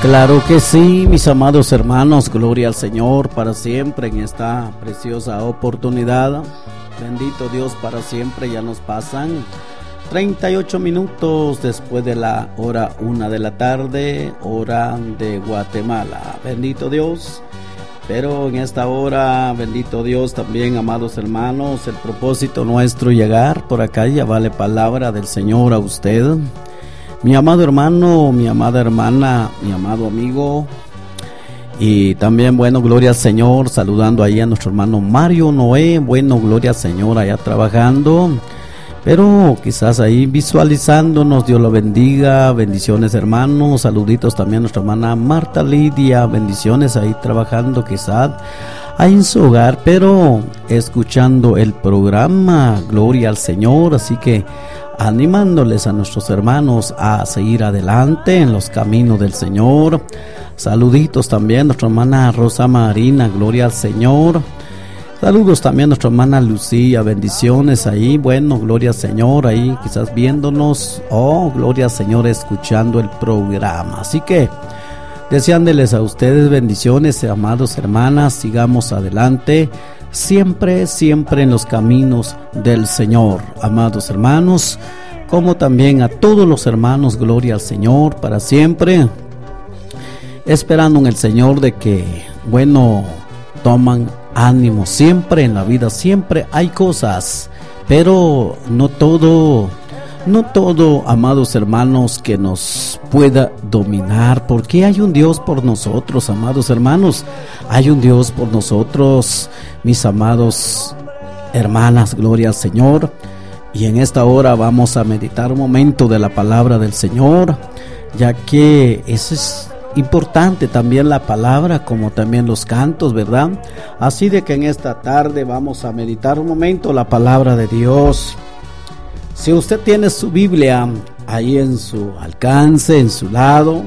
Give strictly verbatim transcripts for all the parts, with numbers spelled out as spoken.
Claro que sí, mis amados hermanos, gloria al Señor para siempre en esta preciosa oportunidad. Bendito Dios para siempre. Ya nos pasan treinta y ocho minutos después de la hora una de la tarde, hora de Guatemala. Bendito Dios. Pero en esta hora, bendito Dios también, amados hermanos, el propósito nuestro llegar por acá, ya vale palabra del Señor a usted. Mi amado hermano, mi amada hermana, mi amado amigo, y también, bueno, gloria al Señor, saludando ahí a nuestro hermano Mario Noé, bueno, gloria al Señor allá trabajando, pero quizás ahí visualizándonos, Dios lo bendiga, bendiciones hermanos, saluditos también a nuestra hermana Marta Lidia, bendiciones ahí trabajando quizás ahí en su hogar, pero escuchando el programa, gloria al Señor, así que animándoles a nuestros hermanos a seguir adelante en los caminos del Señor. Saluditos también a nuestra hermana Rosa Marina, gloria al Señor. Saludos también a nuestra hermana Lucía, bendiciones ahí, bueno, gloria al Señor, ahí quizás viéndonos, oh, gloria al Señor, escuchando el programa. Así que deseándoles a ustedes bendiciones, amados hermanas, sigamos adelante. Siempre, siempre en los caminos del Señor, amados hermanos, como también a todos los hermanos, gloria al Señor para siempre, esperando en el Señor de que, bueno, toman ánimo siempre en la vida, siempre hay cosas, pero no todo, no todo, amados hermanos, que nos pueda dominar, porque hay un Dios por nosotros, amados hermanos, hay un Dios por nosotros, mis amados hermanas, gloria al Señor. Y en esta hora vamos a meditar un momento de la palabra del Señor, ya que eso es importante también, la palabra como también los cantos, ¿verdad? Así de que en esta tarde vamos a meditar un momento la palabra de Dios. Si usted tiene su Biblia ahí en su alcance, en su lado,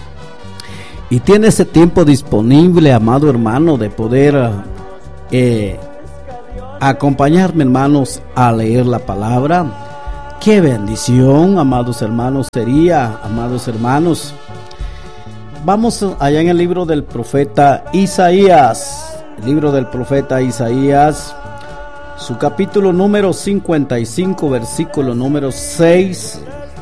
y tiene ese tiempo disponible, amado hermano, de poder eh, acompañarme, hermanos, a leer la palabra, qué bendición, amados hermanos, sería, amados hermanos. Vamos allá en el libro del profeta Isaías, el libro del profeta Isaías, su capítulo número cincuenta y cinco, versículo número seis,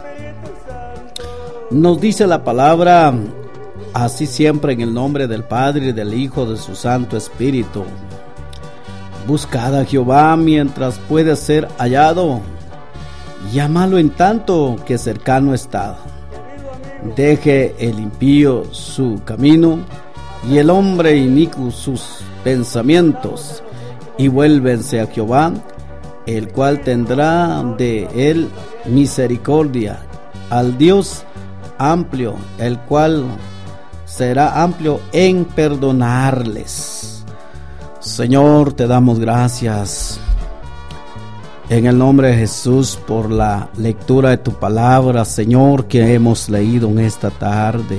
nos dice la palabra así siempre, en el nombre del Padre y del Hijo de su Santo Espíritu. Buscad a Jehová mientras puede ser hallado, llámalo en tanto que cercano está. Deje el impío su camino y el hombre inicuo sus pensamientos, y vuélvense a Jehová, el cual tendrá de él misericordia, al Dios amplio, el cual será amplio en perdonarles. Señor, te damos gracias en el nombre de Jesús por la lectura de tu palabra, Señor, que hemos leído en esta tarde.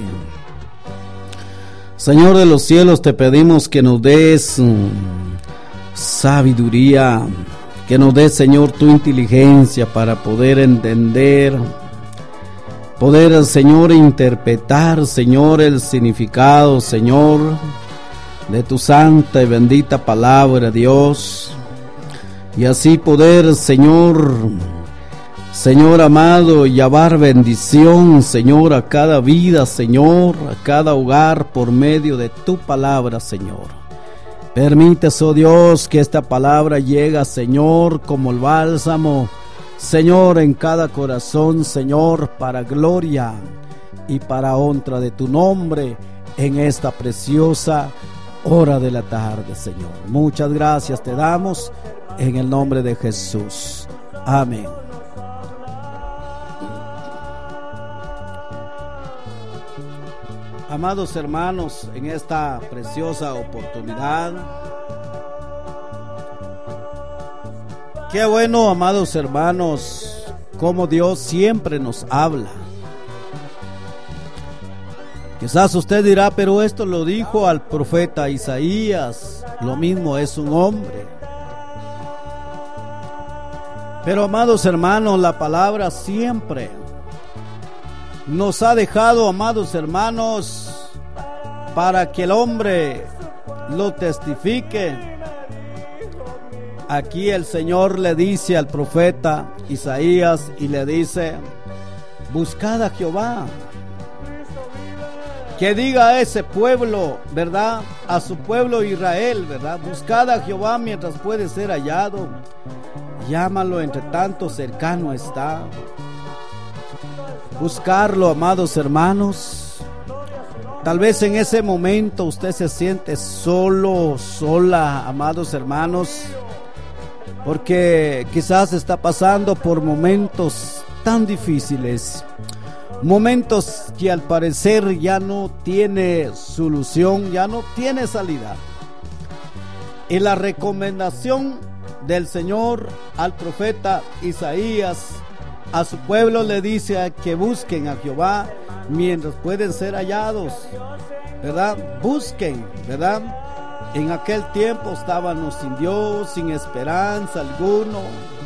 Señor de los cielos, te pedimos que nos des sabiduría, que nos des, Señor, tu inteligencia para poder entender, poder, Señor, interpretar, Señor, el significado, Señor, de tu santa y bendita palabra, Dios, y así poder, Señor, Señor amado, llevar bendición, Señor, a cada vida, Señor, a cada hogar por medio de tu palabra, Señor. Permite, oh Dios, que esta palabra llegue, Señor, como el bálsamo, Señor, en cada corazón, Señor, para gloria y para honra de tu nombre en esta preciosa hora de la tarde, Señor. Muchas gracias te damos en el nombre de Jesús. Amén. Amados hermanos, en esta preciosa oportunidad, qué bueno, amados hermanos, cómo Dios siempre nos habla. Quizás usted dirá, pero esto lo dijo al profeta Isaías, lo mismo es un hombre. Pero amados hermanos, la palabra siempre nos ha dejado, amados hermanos, para que el hombre lo testifique. Aquí el Señor le dice al profeta Isaías y le dice: buscad a Jehová. Que diga a ese pueblo, ¿verdad? A su pueblo Israel, ¿verdad? Buscad a Jehová mientras puede ser hallado. Llámalo entre tanto cercano está. Buscarlo, amados hermanos. Tal vez en ese momento usted se siente solo, sola, amados hermanos, porque quizás está pasando por momentos tan difíciles, momentos que al parecer ya no tiene solución, ya no tiene salida. Y la recomendación del Señor al profeta Isaías a su pueblo le dice que busquen a Jehová mientras pueden ser hallados, ¿verdad? Busquen, ¿verdad? En aquel tiempo estábamos sin Dios, sin esperanza alguno.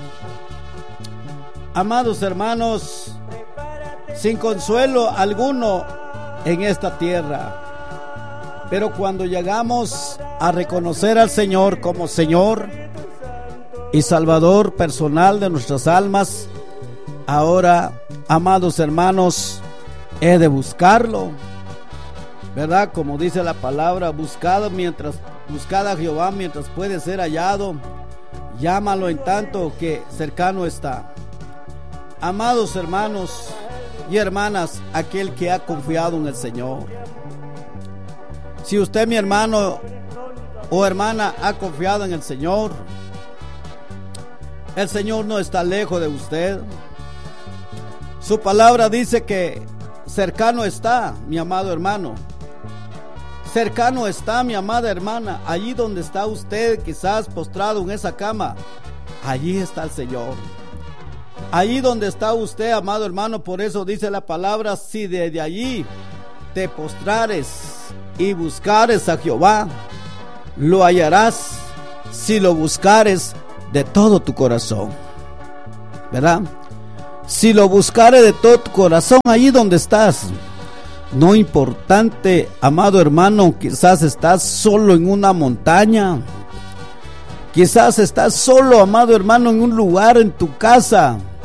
Amados hermanos, sin consuelo alguno en esta tierra. Pero cuando llegamos a reconocer al Señor como Señor y Salvador personal de nuestras almas, ahora, amados hermanos, he de buscarlo, ¿verdad? Como dice la palabra, buscad mientras buscad a Jehová mientras puede ser hallado, llámalo en tanto que cercano está. Amados hermanos y hermanas, aquel que ha confiado en el Señor, si usted, mi hermano o hermana, ha confiado en el Señor, el Señor no está lejos de usted. Su palabra dice que cercano está, mi amado hermano. Cercano está, mi amada hermana. Allí donde está usted, quizás postrado en esa cama, allí está el Señor. Allí donde está usted, amado hermano, por eso dice la palabra: si desde allí te postrares y buscares a Jehová, lo hallarás, si lo buscares de todo tu corazón, ¿verdad? Si lo buscares de todo tu corazón, allí donde estás. No importante, amado hermano, quizás estás solo en una montaña, quizás estás solo, amado hermano, en un lugar, en tu casa,